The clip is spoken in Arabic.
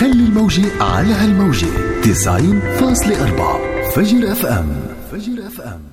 خلي الموجة على هالموجة 90.4 فجر اف ام.